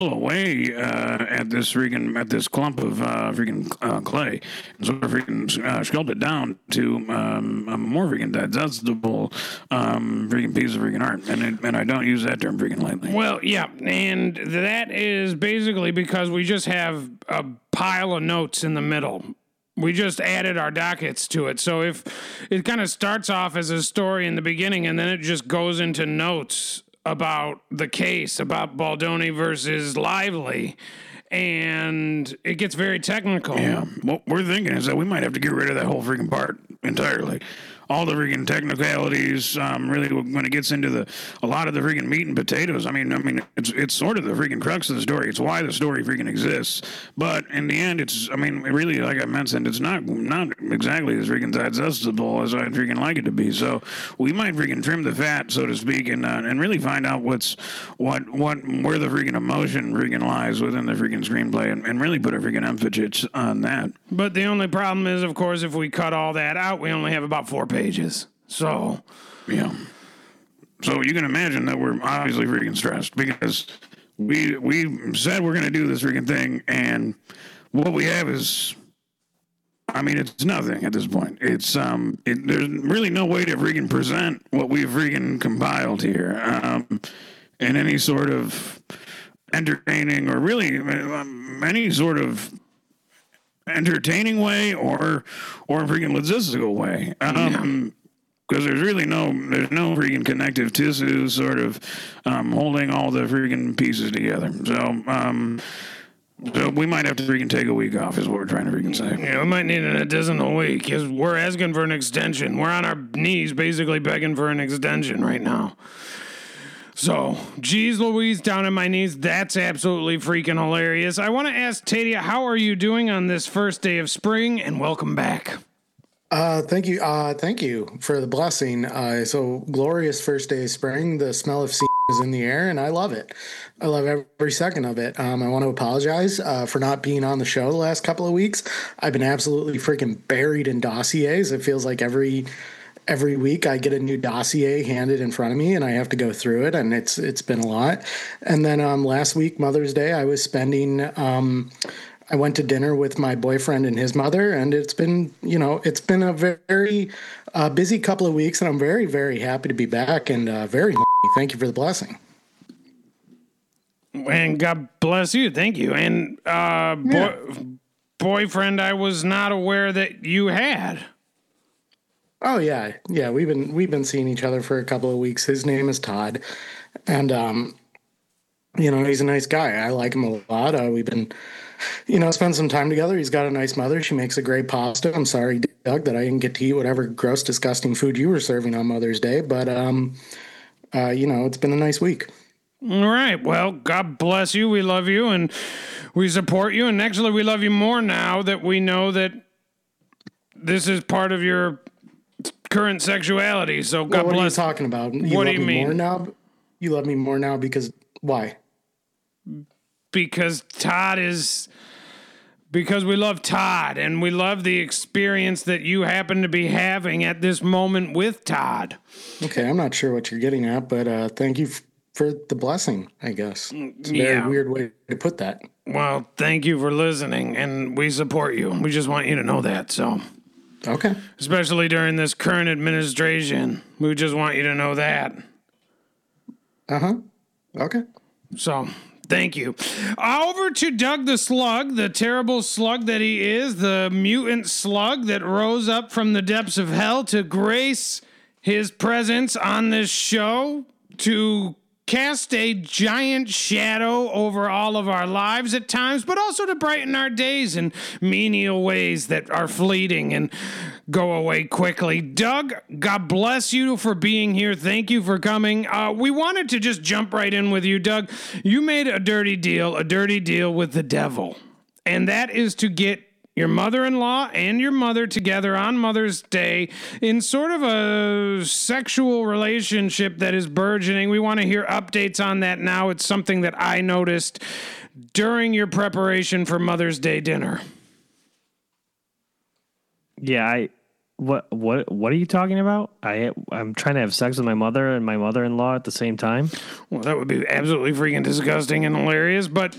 away at this clump of clay, and sort of sculpt it down to a more digestible piece of art, and I don't use that term lightly. Well, yeah, and that is basically because we just have a pile of notes in the middle. We just added our dockets to it. So if it kind of starts off as a story in the beginning and then it just goes into notes about the case, about Baldoni versus Lively, and it gets very technical. Yeah, what we're thinking is that we might have to get rid of that whole part entirely. All the technicalities, really when it gets into a lot of the meat and potatoes. I mean, it's sort of the crux of the story. It's why the story exists. But in the end, really, like I mentioned, it's not exactly as digestible as I'd like it to be. So we might trim the fat, so to speak, and really find out where the emotion lies within the screenplay, and really put a emphasis on that. But the only problem is, of course, if we cut all that out, we only have about 4 pages. So, yeah. So you can imagine that we're obviously stressed because we said we're going to do this thing, and what we have is, it's nothing at this point. It's there's really no way to present what we've compiled here in any sort of entertaining or really any sort of entertaining way or logistical way, because there's really no connective tissue sort of holding all the pieces together. So we might have to take a week off is what we're trying to say. Yeah, we might need a dozen a week because we're asking for an extension. We're on our knees basically begging for an extension right now. So, geez Louise, down on my knees, that's absolutely freaking hilarious. I want to ask Tadia, how are you doing on this first day of spring, and welcome back. Thank you. Thank you for the blessing. So glorious first day of spring. The smell of is in the air, and I love it. I love every second of it. I want to apologize for not being on the show the last couple of weeks. I've been absolutely freaking buried in dossiers. It feels like every week I get a new dossier handed in front of me and I have to go through it, and it's been a lot. And then last week, Mother's Day, I was spending I went to dinner with my boyfriend and his mother, and it's been a very busy couple of weeks, and I'm very, very happy to be back, and very thank you for the blessing. And God bless you. Thank you. And boyfriend, I was not aware that you had. Oh yeah. We've been seeing each other for a couple of weeks. His name is Todd, and he's a nice guy. I like him a lot. We've been, spend some time together. He's got a nice mother. She makes a great pasta. I'm sorry, Doug, that I didn't get to eat whatever gross, disgusting food you were serving on Mother's Day, but it's been a nice week. All right. Well, God bless you. We love you and we support you, and actually, we love you more now that we know that this is part of your current sexuality. So God bless. What are you talking about? What do you mean? More now? You love me more now because why? Because we love Todd, and we love the experience that you happen to be having at this moment with Todd. Okay, I'm not sure what you're getting at, but thank you for the blessing, I guess. It's a very weird way to put that. Well, thank you for listening, and we support you. We just want you to know that, so... Okay. Especially during this current administration. We just want you to know that. Uh-huh. Okay. So, thank you. Over to Doug the Slug, the terrible slug that he is, the mutant slug that rose up from the depths of hell to grace his presence on this show, to cast a giant shadow over all of our lives at times, but also to brighten our days in menial ways that are fleeting and go away quickly. Doug, God bless you for being here. Thank you for coming. We wanted to just jump right in with you, Doug. You made a dirty deal with the devil, and that is to get your mother-in-law and your mother together on Mother's Day in sort of a sexual relationship that is burgeoning. We want to hear updates on that now. It's something that I noticed during your preparation for Mother's Day dinner. Yeah, what are you talking about? I'm trying to have sex with my mother and my mother-in-law at the same time. Well, that would be absolutely freaking disgusting and hilarious, but